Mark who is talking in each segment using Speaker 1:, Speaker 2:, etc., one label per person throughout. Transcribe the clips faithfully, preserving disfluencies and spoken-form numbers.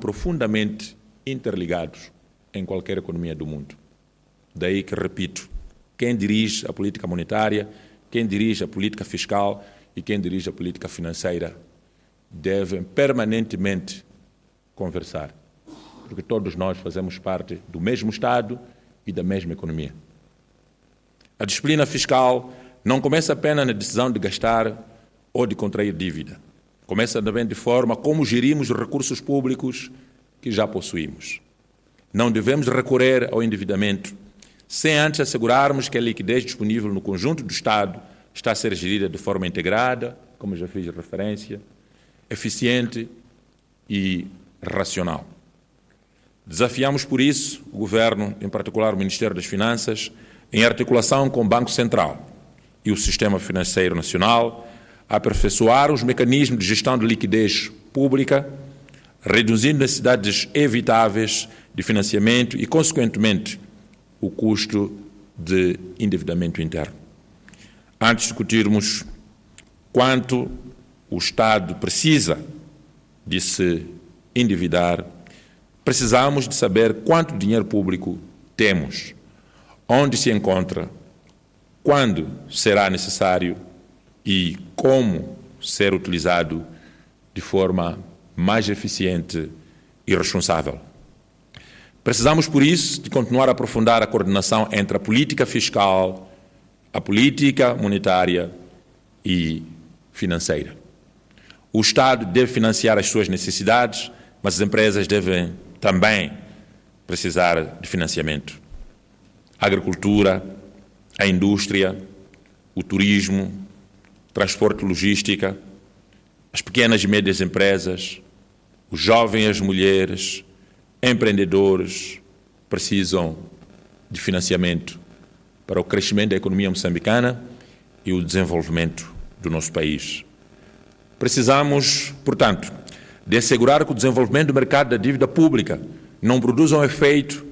Speaker 1: profundamente interligados em qualquer economia do mundo. Daí que, repito, quem dirige a política monetária, quem dirige a política fiscal e quem dirige a política financeira devem permanentemente conversar, porque todos nós fazemos parte do mesmo Estado e da mesma economia. A disciplina fiscal não começa apenas na decisão de gastar ou de contrair dívida. Começa também de forma como gerimos os recursos públicos que já possuímos. Não devemos recorrer ao endividamento sem antes assegurarmos que a liquidez disponível no conjunto do Estado está a ser gerida de forma integrada, como já fiz referência, eficiente e racional. Desafiamos, por isso, o Governo, em particular o Ministério das Finanças, em articulação com o Banco Central e o Sistema Financeiro Nacional, a aperfeiçoar os mecanismos de gestão de liquidez pública, reduzindo necessidades evitáveis de financiamento e, consequentemente, o custo de endividamento interno. Antes de discutirmos quanto o Estado precisa de se endividar, precisamos de saber quanto dinheiro público temos, onde se encontra, quando será necessário e como ser utilizado de forma mais eficiente e responsável. Precisamos, por isso, de continuar a aprofundar a coordenação entre a política fiscal, a política monetária e financeira. O Estado deve financiar as suas necessidades, mas as empresas devem também precisar de financiamento. A agricultura, a indústria, o turismo, transporte e logística, as pequenas e médias empresas, os jovens e as mulheres, empreendedores precisam de financiamento para o crescimento da economia moçambicana e o desenvolvimento do nosso país. Precisamos, portanto, de assegurar que o desenvolvimento do mercado da dívida pública não produza um efeito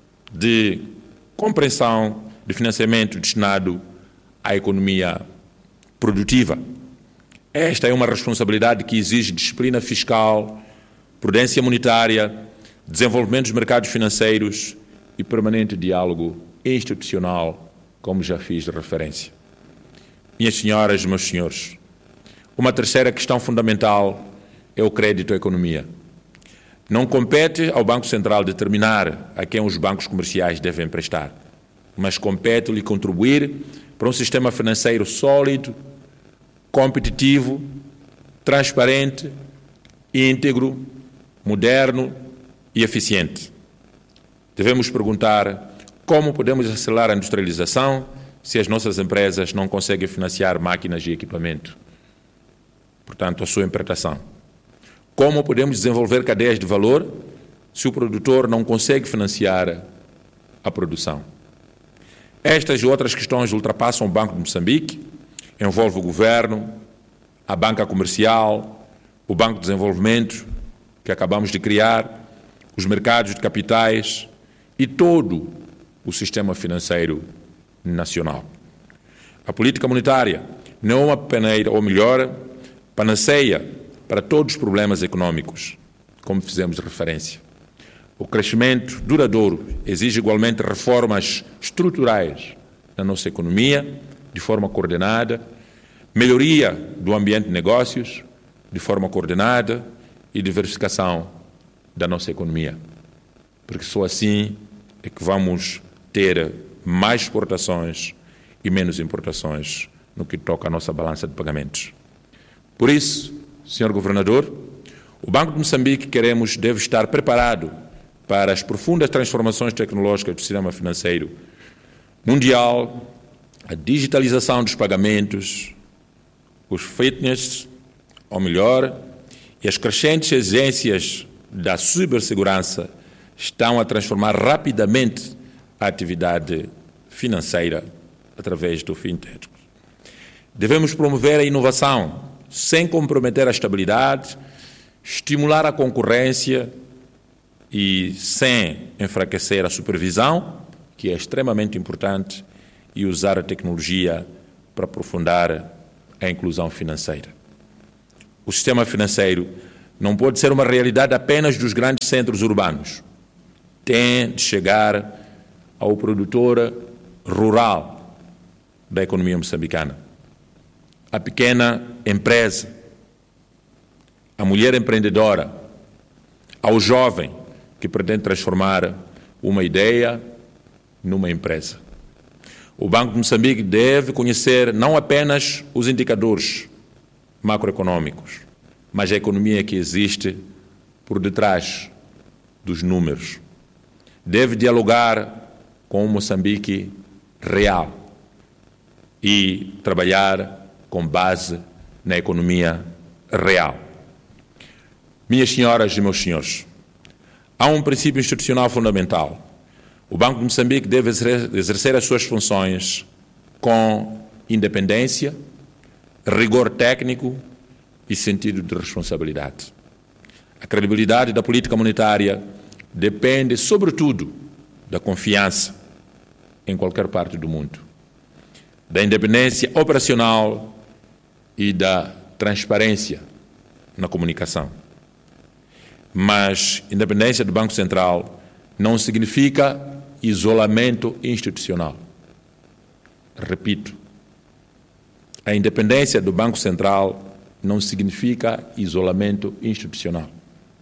Speaker 1: de compreensão de financiamento destinado à economia produtiva. Esta é uma responsabilidade que exige disciplina fiscal, prudência monetária, desenvolvimento dos mercados financeiros e permanente diálogo institucional, como já fiz referência. Minhas senhoras e meus senhores, uma terceira questão fundamental é o crédito à economia. Não compete ao Banco Central determinar a quem os bancos comerciais devem prestar, mas compete-lhe contribuir para um sistema financeiro sólido, competitivo, transparente, íntegro, moderno e eficiente. Devemos perguntar como podemos acelerar a industrialização se as nossas empresas não conseguem financiar máquinas e equipamento, portanto, a sua importação. Como podemos desenvolver cadeias de valor se o produtor não consegue financiar a produção? Estas e outras questões ultrapassam o Banco de Moçambique, envolvem o Governo, a banca comercial, o Banco de Desenvolvimento, que acabamos de criar, os mercados de capitais e todo o sistema financeiro nacional. A política monetária não é uma peneira, ou melhor, panaceia para todos os problemas econômicos, como fizemos referência. O crescimento duradouro exige igualmente reformas estruturais na nossa economia, de forma coordenada, melhoria do ambiente de negócios, de forma coordenada e diversificação da nossa economia, porque só assim é que vamos ter mais exportações e menos importações no que toca à nossa balança de pagamentos. Por isso, senhor Governador, o Banco de Moçambique, queremos, deve estar preparado para as profundas transformações tecnológicas do sistema financeiro mundial, a digitalização dos pagamentos, os fitness, ou melhor, e as crescentes exigências da cibersegurança estão a transformar rapidamente a atividade financeira através do fintech. Devemos promover a inovação sem comprometer a estabilidade, estimular a concorrência e sem enfraquecer a supervisão, que é extremamente importante, e usar a tecnologia para aprofundar a inclusão financeira. O sistema financeiro não pode ser uma realidade apenas dos grandes centros urbanos. Tem de chegar ao produtor rural da economia moçambicana, a pequena empresa, a mulher empreendedora, ao jovem que pretende transformar uma ideia numa empresa. O Banco de Moçambique deve conhecer não apenas os indicadores macroeconômicos, mas a economia que existe por detrás dos números. Deve dialogar com o Moçambique real e trabalhar com base na economia real. Minhas senhoras e meus senhores, há um princípio institucional fundamental. O Banco de Moçambique deve exercer as suas funções com independência, rigor técnico e sentido de responsabilidade. A credibilidade da política monetária depende, sobretudo, da confiança em qualquer parte do mundo, da independência operacional e da transparência na comunicação. Mas independência do Banco Central não significa isolamento institucional. Repito, a independência do Banco Central não significa isolamento institucional.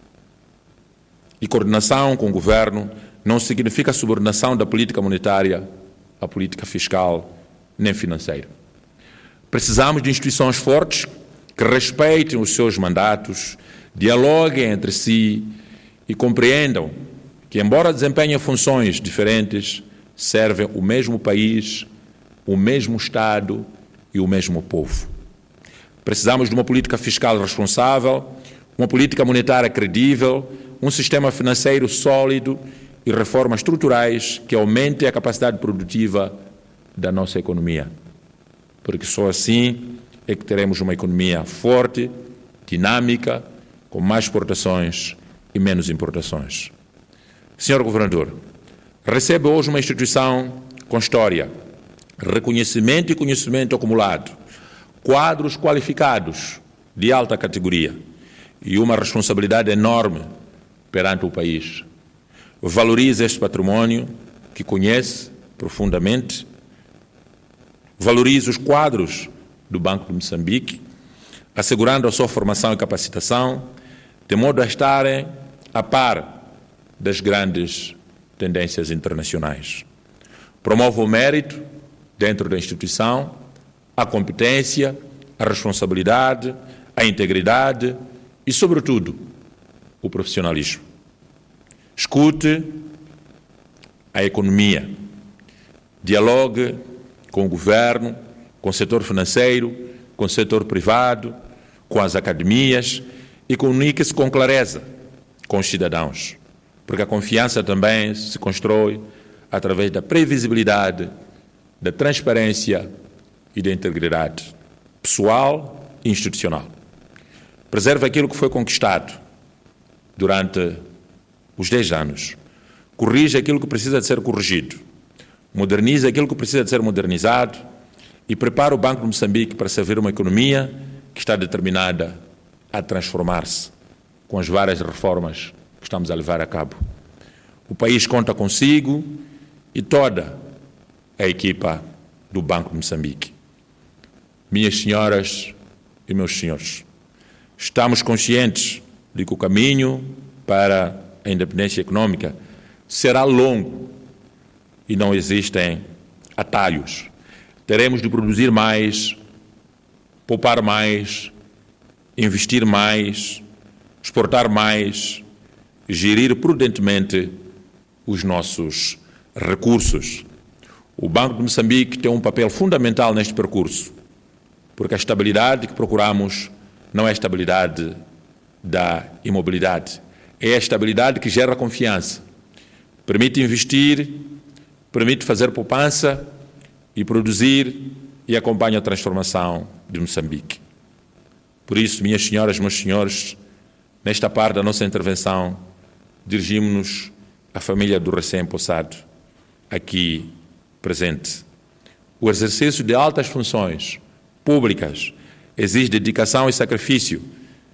Speaker 1: E coordenação com o governo não significa subordinação da política monetária à política fiscal nem financeira. Precisamos de instituições fortes que respeitem os seus mandatos, dialoguem entre si e compreendam que, embora desempenhem funções diferentes, servem o mesmo país, o mesmo Estado e o mesmo povo. Precisamos de uma política fiscal responsável, uma política monetária credível, um sistema financeiro sólido e reformas estruturais que aumentem a capacidade produtiva da nossa economia. Porque só assim é que teremos uma economia forte, dinâmica, com mais exportações e menos importações. Senhor Governador, recebe hoje uma instituição com história, reconhecimento e conhecimento acumulado, quadros qualificados de alta categoria e uma responsabilidade enorme perante o país. Valorize este património que conhece profundamente, valorize os quadros do Banco de Moçambique, assegurando a sua formação e capacitação, de modo a estarem a par das grandes tendências internacionais. Promove o mérito dentro da instituição, a competência, a responsabilidade, a integridade e, sobretudo, o profissionalismo. Escute a economia, dialogue com o governo, com o setor financeiro, com o setor privado, com as academias e comunique-se com clareza com os cidadãos, porque a confiança também se constrói através da previsibilidade, da transparência e da integridade pessoal e institucional. Preserve aquilo que foi conquistado durante os dez anos. Corrija aquilo que precisa de ser corrigido. Modernize aquilo que precisa de ser modernizado e prepara o Banco de Moçambique para servir uma economia que está determinada a transformar-se com as várias reformas que estamos a levar a cabo. O país conta consigo e toda a equipa do Banco de Moçambique. Minhas senhoras e meus senhores, estamos conscientes de que o caminho para a independência econômica será longo e não existem atalhos. Teremos de produzir mais, poupar mais, investir mais, exportar mais, gerir prudentemente os nossos recursos. O Banco de Moçambique tem um papel fundamental neste percurso, porque a estabilidade que procuramos não é a estabilidade da imobilidade, é a estabilidade que gera confiança, permite investir, permite fazer poupança e produzir e acompanha a transformação de Moçambique. Por isso, minhas senhoras, meus senhores, nesta parte da nossa intervenção, dirigimos-nos à família do recém-possado aqui presente. O exercício de altas funções públicas exige dedicação e sacrifício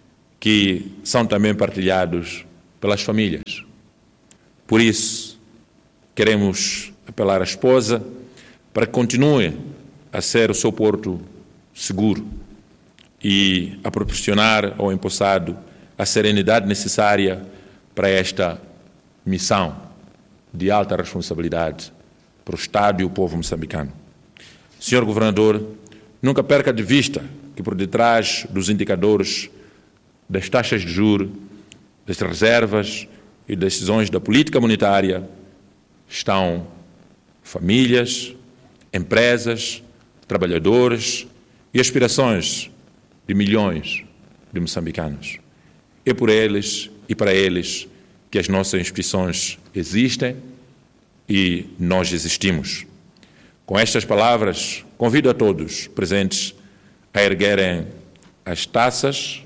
Speaker 1: que são também partilhados pelas famílias. Por isso, queremos apelar à esposa para que continue a ser o seu porto seguro e a proporcionar ao empossado a serenidade necessária para esta missão de alta responsabilidade para o Estado e o povo moçambicano. Senhor Governador, nunca perca de vista que por detrás dos indicadores das taxas de juros, das reservas e decisões da política monetária estão famílias, empresas, trabalhadores e aspirações de milhões de moçambicanos. É por eles e para eles que as nossas instituições existem e nós existimos. Com estas palavras, convido a todos presentes a erguerem as taças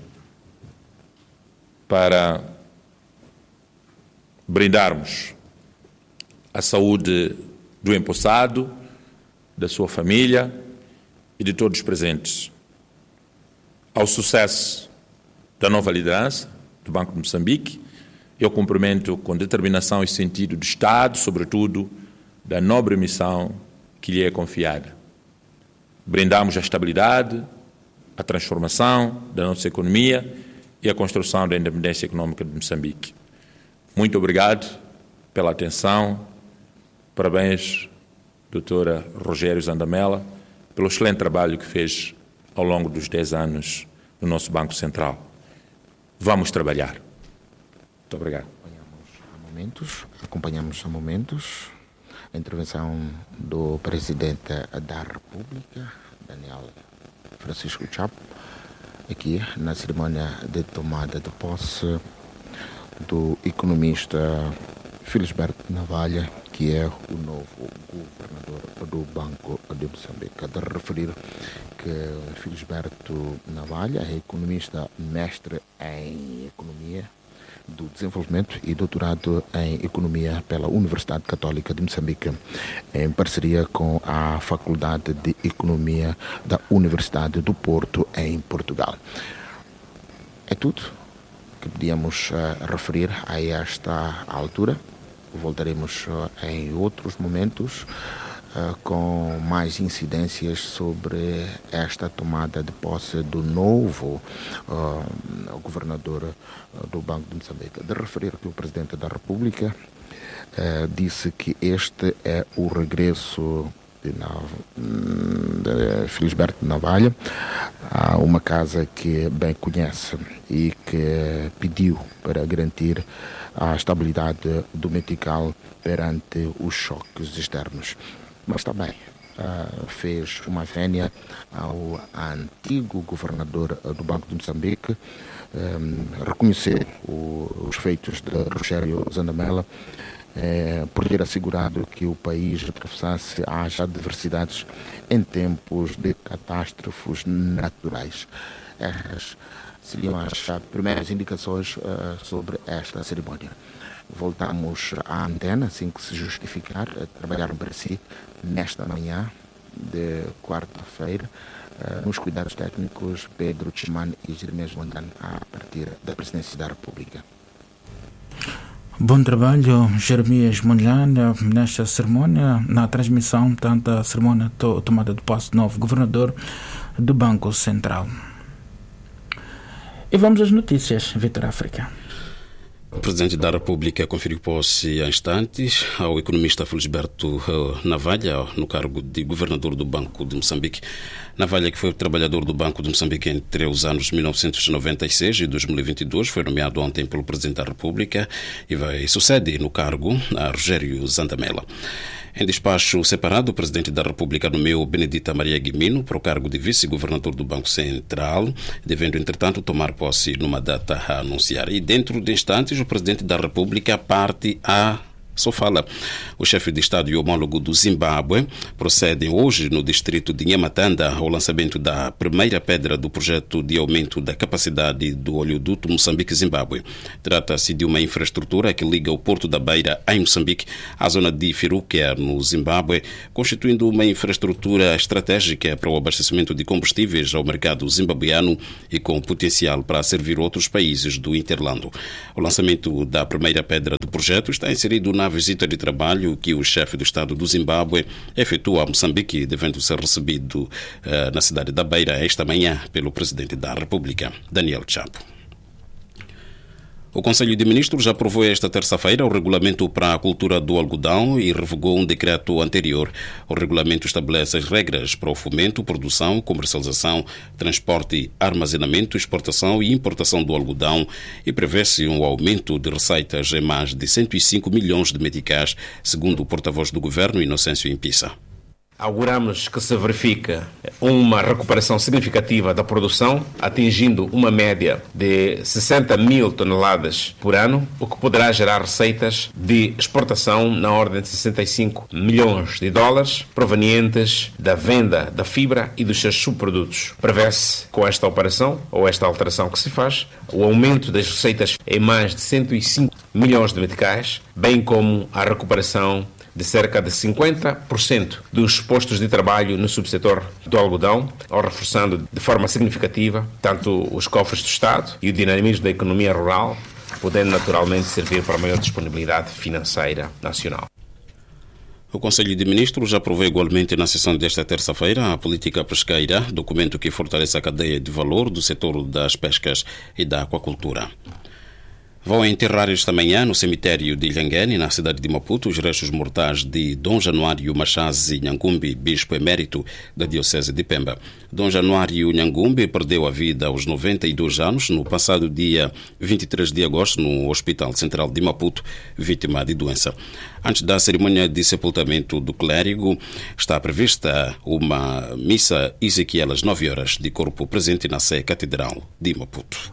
Speaker 1: para brindarmos a saúde do empossado, da sua família e de todos os presentes, ao sucesso da nova liderança do Banco de Moçambique e ao cumprimento com determinação e sentido de Estado, sobretudo, da nobre missão que lhe é confiada. Brindamos a estabilidade, a transformação da nossa economia e a construção da independência econômica de Moçambique. Muito obrigado pela atenção. Parabéns, doutora Rogério Zandamela, pelo excelente trabalho que fez ao longo dos dez anos no nosso Banco Central. Vamos trabalhar. Muito obrigado.
Speaker 2: Acompanhamos a momentos, acompanhamos a momentos a intervenção do Presidente da República, Daniel Francisco Chapo, aqui na cerimônia de tomada de posse do economista Felisberto Navalha, que é o novo governador do Banco de Moçambique. De referir que Felisberto Navalha é economista, mestre em economia do desenvolvimento e doutorado em economia pela Universidade Católica de Moçambique, em parceria com a Faculdade de Economia da Universidade do Porto, em Portugal. É tudo que podíamos uh, referir a esta altura. Voltaremos uh, em outros momentos uh, com mais incidências sobre esta tomada de posse do novo uh, governador uh, do Banco de Moçambique. De referir que o Presidente da República uh, disse que este é o regresso de, de Felisberto Navalha a uma casa que bem conhece e que pediu para garantir a estabilidade dominical perante os choques externos. Mas também uh, fez uma vénia ao antigo governador do Banco de Moçambique, um, reconhecer o, os feitos de Rogério Zandamela, eh, por ter assegurado que o país atravessasse as adversidades em tempos de catástrofes naturais. Estas seriam as primeiras indicações uh, sobre esta cerimónia. Voltamos à antena, assim que se justificar, a trabalhar para si nesta manhã de quarta-feira, uh, nos cuidados técnicos Pedro Tchimane e Jeremias Mondlane, a partir da Presidência da República.
Speaker 3: Bom trabalho, Jeremias Mondlane, nesta cerimónia, na transmissão, tanto a cerimónia to- tomada de posse do novo governador do Banco Central. E vamos às notícias, Vitor África.
Speaker 4: O Presidente da República conferiu posse há instantes ao economista Felisberto Navalha no cargo de governador do Banco de Moçambique. Navalha, que foi trabalhador do Banco de Moçambique entre os anos mil novecentos e noventa e seis e dois mil e vinte e dois, foi nomeado ontem pelo Presidente da República e vai suceder no cargo a Rogério Zandamela. Em despacho separado, o Presidente da República nomeou Benedita Maria Guimino para o cargo de vice-governador do Banco Central, devendo, entretanto, tomar posse numa data a anunciar. E dentro de instantes, o Presidente da República parte à Sofala. O chefe de Estado e homólogo do Zimbábue procedem hoje no distrito de Nhamatanda ao lançamento da primeira pedra do projeto de aumento da capacidade do oleoduto Moçambique-Zimbábue. Trata-se de uma infraestrutura que liga o Porto da Beira, em Moçambique, à zona de Firuquia, no Zimbábue, constituindo uma infraestrutura estratégica para o abastecimento de combustíveis ao mercado zimbabuiano e com potencial para servir outros países do Interlando. O lançamento da primeira pedra do projeto está inserido na visita de trabalho que o chefe do Estado do Zimbábue efetua a Moçambique, devendo ser recebido uh, na cidade da Beira esta manhã pelo Presidente da República, Daniel Chapo. O Conselho de Ministros aprovou esta terça-feira o regulamento para a cultura do algodão e revogou um decreto anterior. O regulamento estabelece as regras para o fomento, produção, comercialização, transporte, armazenamento, exportação e importação do algodão e prevê-se um aumento de receitas em mais de cento e cinco milhões de meticais, segundo o porta-voz do Governo, Inocêncio Impissa.
Speaker 5: Auguramos que se verifica uma recuperação significativa da produção, atingindo uma média de sessenta mil toneladas por ano, o que poderá gerar receitas de exportação na ordem de sessenta e cinco milhões de dólares, provenientes da venda da fibra e dos seus subprodutos. Prevê-se, com esta operação, ou esta alteração que se faz, o aumento das receitas em mais de cento e cinco milhões de meticais, bem como a recuperação de cerca de cinquenta por cento dos postos de trabalho no subsetor do algodão, ou reforçando de forma significativa tanto os cofres do Estado e o dinamismo da economia rural, podendo naturalmente servir para a maior disponibilidade financeira nacional.
Speaker 4: O Conselho de Ministros aprovou igualmente na sessão desta terça-feira a política pesqueira, documento que fortalece a cadeia de valor do setor das pescas e da aquacultura. Vão enterrar esta manhã no cemitério de Ilhangene, na cidade de Maputo, os restos mortais de Dom Januário Machazi Nhangumbi, bispo emérito da Diocese de Pemba. Dom Januário Nhangumbi perdeu a vida aos noventa e dois anos no passado dia vinte e três de agosto no Hospital Central de Maputo, vítima de doença. Antes da cerimônia de sepultamento do clérigo, está prevista uma missa Ezequiel às nove horas, de corpo presente na Sé Catedral de Maputo.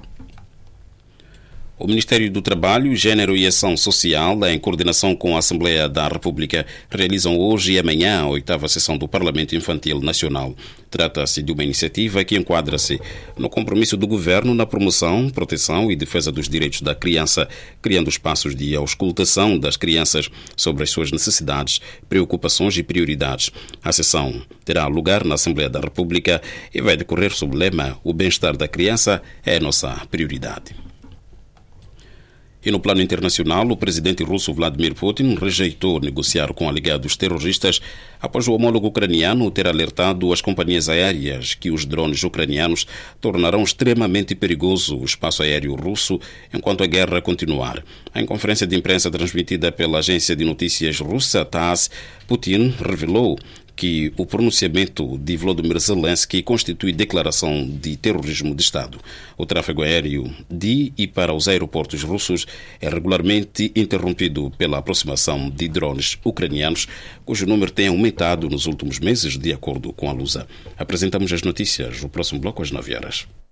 Speaker 4: O Ministério do Trabalho, Gênero e Ação Social, em coordenação com a Assembleia da República, realizam hoje e amanhã a oitava sessão do Parlamento Infantil Nacional. Trata-se de uma iniciativa que enquadra-se no compromisso do Governo na promoção, proteção e defesa dos direitos da criança, criando espaços de auscultação das crianças sobre as suas necessidades, preocupações e prioridades. A sessão terá lugar na Assembleia da República e vai decorrer sob o lema "O bem-estar da criança é a nossa prioridade". E no plano internacional, o presidente russo Vladimir Putin rejeitou negociar com aliados terroristas após o homólogo ucraniano ter alertado as companhias aéreas que os drones ucranianos tornarão extremamente perigoso o espaço aéreo russo enquanto a guerra continuar. Em conferência de imprensa transmitida pela agência de notícias russa TASS, Putin revelou que o pronunciamento de Volodymyr Zelensky constitui declaração de terrorismo de Estado. O tráfego aéreo de e para os aeroportos russos é regularmente interrompido pela aproximação de drones ucranianos, cujo número tem aumentado nos últimos meses, de acordo com a Lusa. Apresentamos as notícias no próximo bloco às nove horas.